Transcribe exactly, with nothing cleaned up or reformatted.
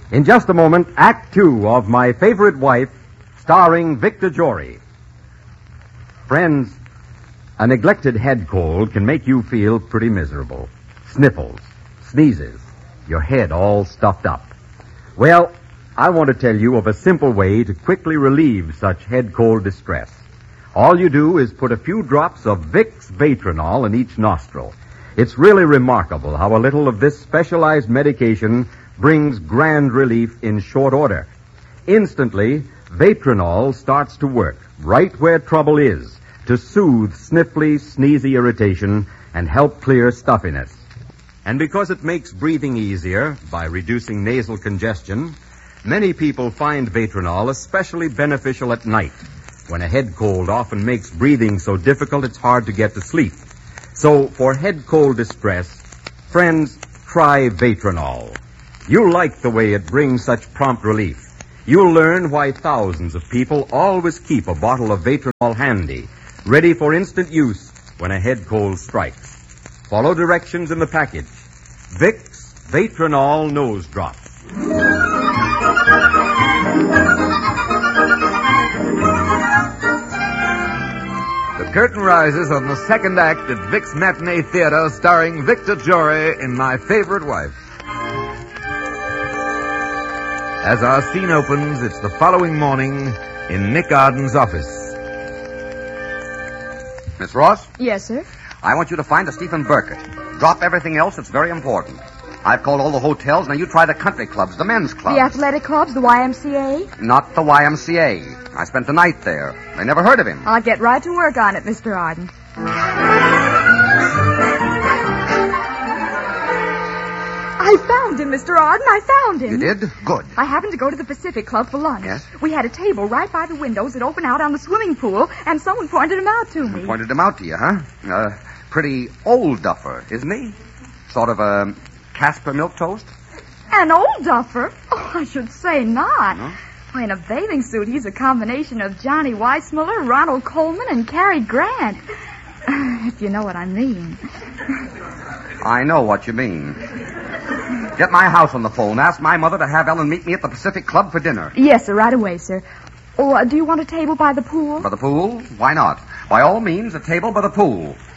In just a moment, Act Two of My Favorite Wife, starring Victor Jory. Friends, a neglected head cold can make you feel pretty miserable. Sniffles, sneezes, your head all stuffed up. Well, I want to tell you of a simple way to quickly relieve such head cold distress. All you do is put a few drops of Vicks Vatronol in each nostril. It's really remarkable how a little of this specialized medication brings grand relief in short order. Instantly, Vatronol starts to work right where trouble is to soothe sniffly, sneezy irritation and help clear stuffiness. And because it makes breathing easier by reducing nasal congestion, many people find Vatronol especially beneficial at night, when a head cold often makes breathing so difficult it's hard to get to sleep. So, for head cold distress, friends, try Vatronol. You'll like the way it brings such prompt relief. You'll learn why thousands of people always keep a bottle of Vatronol handy, ready for instant use when a head cold strikes. Follow directions in the package. Vicks Vatronol Nose Drops. The curtain rises on the second act at Vic's Matinee Theater, starring Victor Jory in My Favorite Wife. As our scene opens, it's the following morning in Nick Arden's office. Miss Ross? Yes, sir? I want you to find a Stephen Burkett. Drop everything else. It's very important. I've called all the hotels. Now you try the country clubs, the men's clubs. The athletic clubs, the Y M C A? Not the Y M C A. I spent the night there. I never heard of him. I'll get right to work on it, Mister Arden. I found him, Mister Arden. I found him. You did? Good. I happened to go to the Pacific Club for lunch. Yes? We had a table right by the windows that open out on the swimming pool, and someone pointed him out to me. Pointed him out to you, huh? Uh, pretty old duffer, isn't he? Sort of a Casper milk toast? An old duffer? Oh, I should say not. No? Why, in a bathing suit, he's a combination of Johnny Weissmuller, Ronald Coleman, and Cary Grant. If you know what I mean. I know what you mean. Get my house on the phone. Ask my mother to have Ellen meet me at the Pacific Club for dinner. Yes, sir, right away, sir. Oh, uh, do you want a table by the pool? By the pool? Why not? By all means, a table by the pool.